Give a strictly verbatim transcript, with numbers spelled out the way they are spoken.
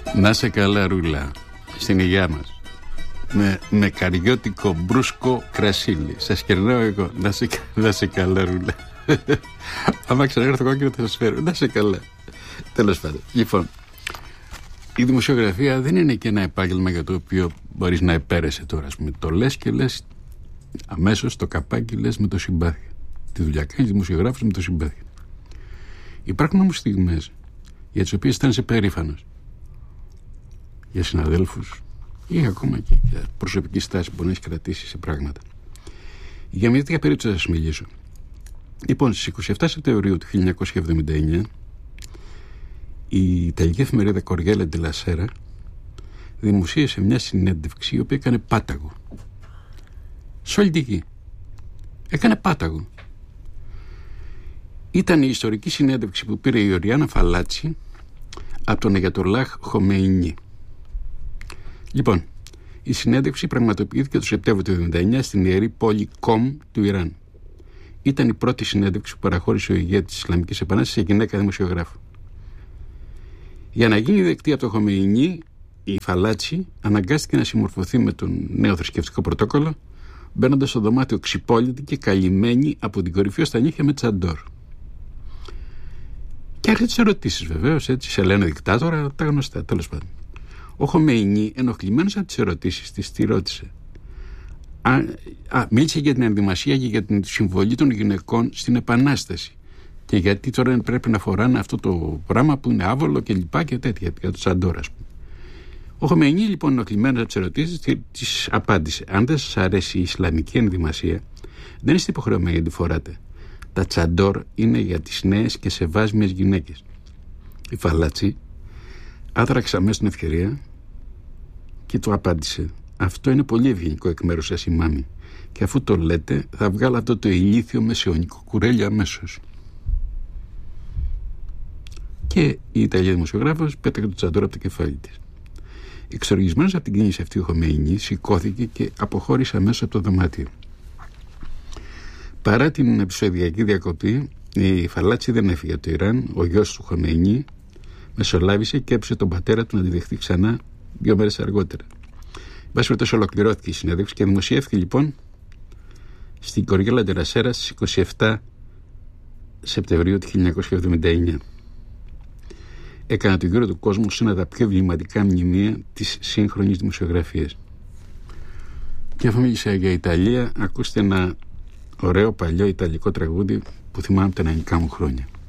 Να σε καλά, Ρούλα, στην υγειά μας. Με, με καριώτικο μπρούσκο κρασίλι. Σας κερνάω εγώ. Να σε, να σε καλά, Ρούλα. Άμα ξανάρθω κόκκινο θα σας φέρω. Να σε καλά. Τέλος πάντων. Λοιπόν, η δημοσιογραφία δεν είναι και ένα επάγγελμα για το οποίο μπορείς να επέρεσαι τώρα. Ας πούμε. Το λες και λες αμέσως το καπάκι, λες με το συμπάθεια. Τη δουλειά κάνεις δημοσιογράφος με το συμπάθεια. Υπάρχουν όμως στιγμές για τις οποίες αισθάνεσαι περήφανος. Για συναδέλφους ή ακόμα και για προσωπική στάση που μπορεί να έχει κρατήσει σε πράγματα. Για μια τέτοια περίπτωση θα σας μιλήσω. Λοιπόν, στις είκοσι επτά Σεπτεμβρίου του χίλια εννιακόσια εβδομήντα εννιά η Ιταλική εφημερίδα Κοριέλε ντελα Σέρα δημοσίευσε μια συνέντευξη η οποία έκανε πάταγο. Σε όλη τη γη. Έκανε πάταγο. Ήταν η ιστορική συνέντευξη που πήρε η Οριάννα Φαλάτσι από τον Αγιατολάχ Χομεϊνί. Λοιπόν, η συνέντευξη πραγματοποιήθηκε το Σεπτέμβριο του χίλια εννιακόσια εβδομήντα εννιά στην ιερή πόλη Κομ του Ιράν. Ήταν η πρώτη συνέντευξη που παραχώρησε ο ηγέτης της Ισλαμικής Επανάστασης σε γυναίκα δημοσιογράφο. Για να γίνει δεκτή από το Χομεϊνί, η Φαλάτσι αναγκάστηκε να συμμορφωθεί με τον νέο θρησκευτικό πρωτόκολλο, μπαίνοντας στο δωμάτιο ξυπόλυτη και καλυμμένη από την κορυφή ως τα νύχια με τσαντόρ. Και άρχισε τις ερωτήσεις, βεβαίως, έτσι, σε λένε δικτάτορα, τα γνωστά, τέλος πάντων. Ο Χομεϊνί, ενοχλημένος από τις ερωτήσεις της, τη ρώτησε. Α, α, μίλησε για την ενδυμασία και για την συμβολή των γυναικών στην Επανάσταση. Και γιατί τώρα πρέπει να φοράνε αυτό το πράγμα που είναι άβολο και λοιπά και τέτοια, για το τσαντόρ, ας πούμε. Ο Χομεϊνί, λοιπόν, ενοχλημένος από τις ερωτήσεις, της απάντησε. Αν δεν σας αρέσει η Ισλαμική ενδυμασία, δεν είστε υποχρεωμένοι να τη φοράτε. Τα τσαντόρ είναι για τις νέες και σεβάσμιες γυναίκες. Η Φαλάτσι άδραξε αμέσως την ευκαιρία και του απάντησε. Αυτό είναι πολύ ευγενικό εκ μέρους σας, ημάμι. Και αφού το λέτε, θα βγάλω αυτό το ηλίθιο μεσαιωνικό κουρέλι αμέσως. Και η Ιταλία δημοσιογράφος πέταξε το τσαντόρ από το κεφάλι της. Εξοργισμένος από την κίνηση αυτή, ο Χομεϊνί σηκώθηκε και αποχώρησε αμέσως από το δωμάτιο. Παρά την επεισοδιακή διακοπή, η Φαλάτσι δεν έφυγε από το Ιράν. Ο γιος του Χομεϊνί μεσολάβησε και έψησε τον πατέρα του να τη δεχτεί ξανά δύο μέρες αργότερα. Εν πάση περιπτώσει, ολοκληρώθηκε η συνέντευξη και δημοσιεύθηκε λοιπόν στην Κοριέλε ντελα Σέρα στις είκοσι επτά Σεπτεμβρίου του χίλια εννιακόσια εβδομήντα εννιά. Έκανα τον γύρο του κόσμου σε ένα από τα πιο εμβληματικά μνημεία της σύγχρονης δημοσιογραφίας. Και αφού μίλησα για Ιταλία, ακούστε ένα ωραίο παλιό ιταλικό τραγούδι που θυμάμαι από τα νεανικά μου χρόνια.